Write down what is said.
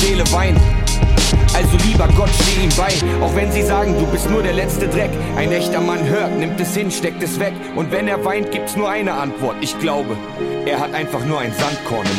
Seele weint. Also lieber Gott, steh ihm bei, auch wenn sie sagen, du bist nur der letzte Dreck. Ein echter Mann hört, nimmt es hin, steckt es weg. Und wenn er weint, gibt's nur eine Antwort. Ich glaube, er hat einfach nur ein Sandkorn im